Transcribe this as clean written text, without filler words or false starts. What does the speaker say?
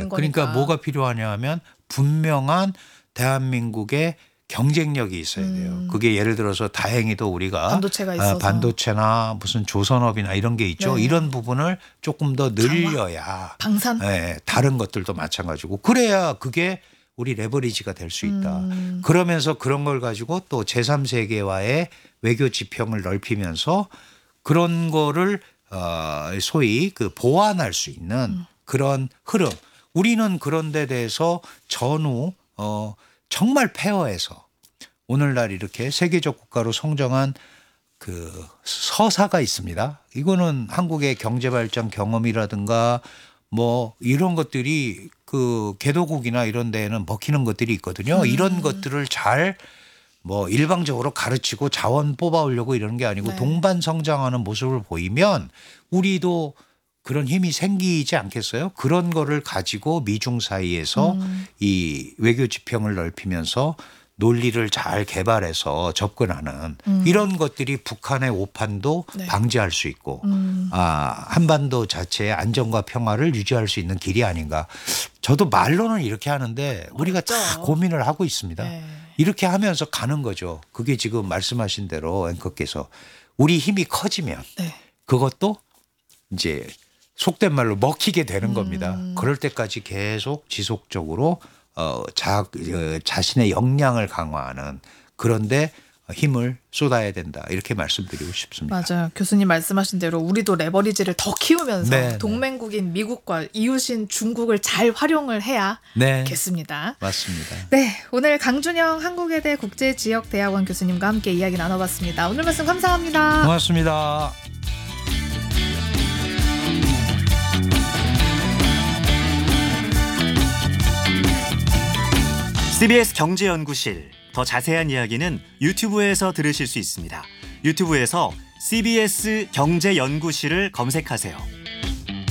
되는 거니까. 그러니까 뭐가 필요하냐 하면 분명한 대한민국의 경쟁력이 있어야 돼요. 그게 예를 들어서 다행히도 우리가 반도체가 있어서. 반도체나 무슨 조선업이나 이런 게 있죠. 네. 이런 부분을 조금 더 늘려야 방산? 네, 다른 것들도 마찬가지고 그래야 그게 우리 레버리지가 될 수 있다. 그러면서 그런 걸 가지고 또 제3세계와의 외교 지평을 넓히면서 그런 거를 소위 그 보완할 수 있는 그런 흐름. 우리는 그런 데 대해서 전후 정말 페어해서 오늘날 이렇게 세계적 국가로 성장한 그 서사가 있습니다. 이거는 한국의 경제발전 경험이라든가 뭐 이런 것들이 그 개도국이나 이런 데에는 먹히는 것들이 있거든요. 이런 것들을 잘 뭐 일방적으로 가르치고 자원 뽑아오려고 이러는 게 아니고 네. 동반 성장하는 모습을 보이면 우리도 그런 힘이 생기지 않겠어요? 그런 거를 가지고 미중 사이에서 이 외교 지평을 넓히면서 논리를 잘 개발해서 접근하는 이런 것들이 북한의 오판도 네. 방지할 수 있고 한반도 자체의 안정과 평화를 유지할 수 있는 길이 아닌가. 저도 말로는 이렇게 하는데 우리가 다 어렵죠. 고민을 하고 있습니다. 네. 이렇게 하면서 가는 거죠. 그게 지금 말씀하신 대로 앵커께서 우리 힘이 커지면 네. 그것도 이제 속된 말로 먹히게 되는 겁니다. 그럴 때까지 계속 지속적으로 자신의 역량을 강화하는 그런데 힘을 쏟아야 된다. 이렇게 말씀드리고 싶습니다. 맞아요. 교수님 말씀하신 대로 우리도 레버리지를 더 키우면서 네, 동맹국인 미국과 이웃인 중국을 잘 활용을 네, 해야겠습니다. 맞습니다. 네, 오늘 강준영 한국외대 국제지역대학원 교수님과 함께 이야기 나눠봤습니다. 오늘 말씀 감사합니다. 고맙습니다. CBS 경제연구실 더 자세한 이야기는 유튜브에서 들으실 수 있습니다. 유튜브에서 CBS 경제연구실을 검색하세요.